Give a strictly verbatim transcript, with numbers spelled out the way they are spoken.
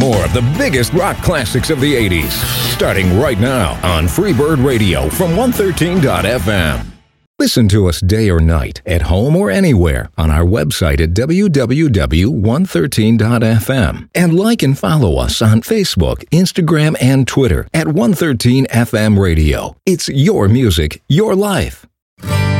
more of the biggest rock classics of the eighties. Starting right now on Freebird Radio from one thirteen dot f m. Listen to us day or night, at home or anywhere, on our website at w w w dot one thirteen dot f m. And like and follow us on Facebook, Instagram, and Twitter at one thirteen F M Radio. It's your music, your life.